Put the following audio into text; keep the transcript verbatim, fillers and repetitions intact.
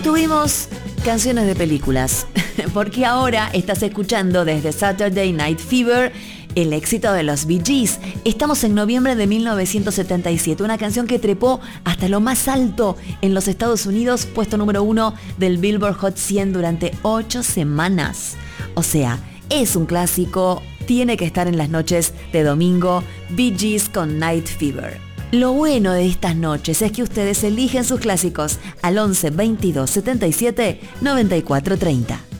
tuvimos canciones de películas, porque ahora estás escuchando desde Saturday Night Fever el éxito de los Bee Gees. Estamos en noviembre de mil novecientos setenta y siete, una canción que trepó hasta lo más alto en los Estados Unidos, puesto número uno del Billboard Hot cien durante ocho semanas. O sea, es un clásico, tiene que estar en las noches de domingo, Bee Gees con Night Fever. Lo bueno de estas noches es que ustedes eligen sus clásicos al once veintidós setenta y siete noventa y cuatro treinta.